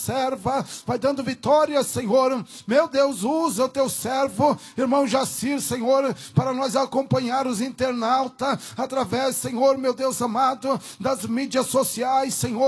serva, vai dando vitória, Senhor. Meu Deus, usa o teu servo, irmão Jacir, Senhor, para nós acompanhar os internautas através, Senhor, meu Deus amado, das mídias sociais, Senhor.